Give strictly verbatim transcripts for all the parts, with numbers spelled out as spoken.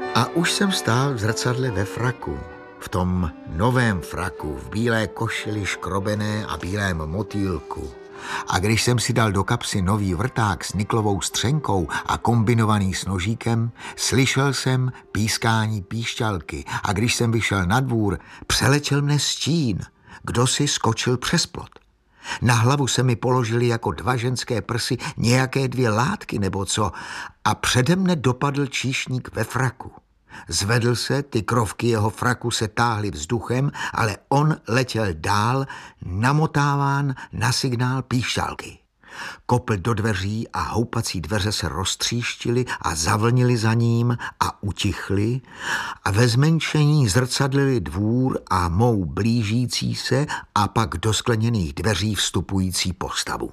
A už jsem stál v zrcadle ve fraku. V tom novém fraku, v bílé košili škrobené a bílém motýlku. A když jsem si dal do kapsy nový vrták s niklovou střenkou a kombinovaný s nožíkem, slyšel jsem pískání píšťalky a když jsem vyšel na dvůr, přeletěl mne stín. Kdo si skočil přes plot. Na hlavu se mi položili jako dva ženské prsy nějaké dvě látky nebo co a přede mne dopadl číšník ve fraku. Zvedl se, ty krovky jeho fraku se táhly vzduchem, ale on letěl dál, namotáván na signál píšťalky. Kopl do dveří a houpací dveře se roztříštily a zavlnily za ním a utichly a ve zmenšení zrcadlili dvůr a mou blížící se a pak do skleněných dveří vstupující postavu.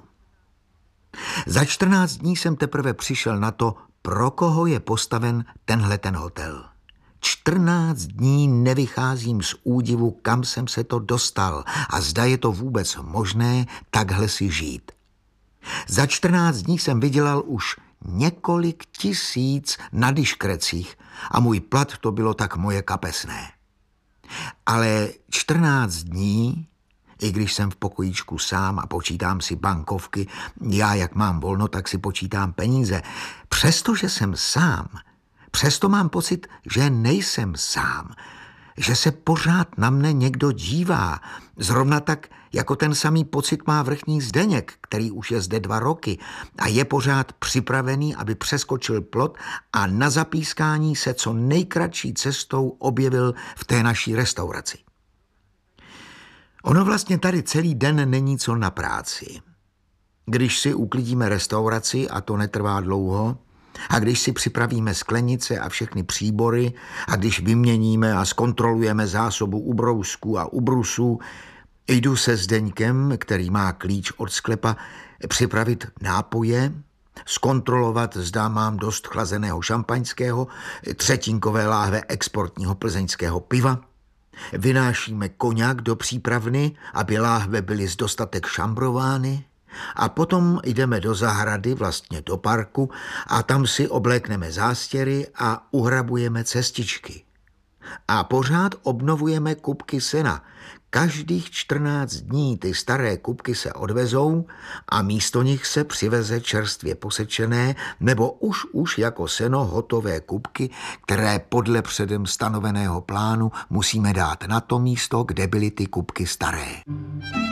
Za čtrnáct dní jsem teprve přišel na to, pro koho je postaven tenhle ten hotel. čtrnáct dní nevycházím z údivu, kam jsem se to dostal a zda je to vůbec možné takhle si žít. Za čtrnáct dní jsem vydělal už několik tisíc na diškrecích a můj plat to bylo tak moje kapesné. Ale čtrnáct dní, i když jsem v pokojíčku sám a počítám si bankovky, já jak mám volno, tak si počítám peníze. Přestože jsem sám, přesto mám pocit, že nejsem sám, že se pořád na mne někdo dívá, zrovna tak, jako ten samý pocit má vrchní Zdeněk, který už je zde dva roky a je pořád připravený, aby přeskočil plot a na zapískání se co nejkratší cestou objevil v té naší restauraci. Ono vlastně tady celý den není co na práci. Když si uklidíme restauraci, a to netrvá dlouho, a když si připravíme sklenice a všechny příbory, a když vyměníme a zkontrolujeme zásobu ubrousků a ubrusů, jdu se Zdeňkem, který má klíč od sklepa, připravit nápoje, zkontrolovat, zda mám dost chlazeného šampaňského, třetinkové láhve exportního plzeňského piva. Vynášíme koňak do přípravny, aby láhve byly z dostatek šambrovány. A potom jdeme do zahrady, vlastně do parku, a tam si oblékneme zástěry a uhrabujeme cestičky. A pořád obnovujeme kupky sena. Každých čtrnáct dní ty staré kupky se odvezou a místo nich se přiveze čerstvě posečené nebo už už jako seno hotové kupky, které podle předem stanoveného plánu musíme dát na to místo, kde byly ty kupky staré.